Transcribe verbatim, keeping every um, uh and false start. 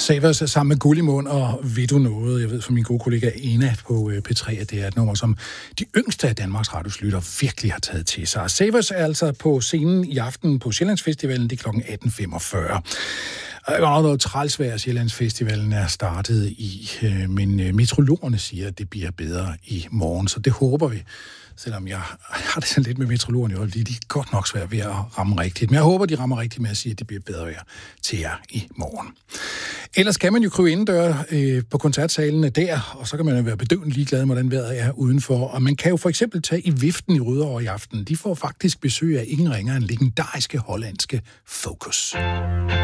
Savers sammen med Guld i mund og Ved du noget? Jeg ved fra min gode kollega Ena på P tre, at det er et nummer, som de yngste af Danmarks Radios lytter virkelig har taget til sig. Savers er altså på scenen i aften på Sjællandsfestivalen, det er klokken atten femogfyrre. Der er godt noget trælsvær, Sjællandsfestivalen er startet i, men meteorologerne siger, at det bliver bedre i morgen, så det håber vi. Selvom jeg har det sådan lidt med meteorologerne i øjeblikket, de er godt nok svært ved at ramme rigtigt. Men jeg håber, de rammer rigtigt med at sige, at det bliver bedre vejr til jer i morgen. Ellers kan man jo krybe indendør øh, på koncertsalene der, og så kan man jo være bedøvende ligeglad med, hvordan vejret er udenfor. Og man kan jo for eksempel tage i Viften i Rødovre i aften. De får faktisk besøg af ingen ringer end legendariske hollandske Focus.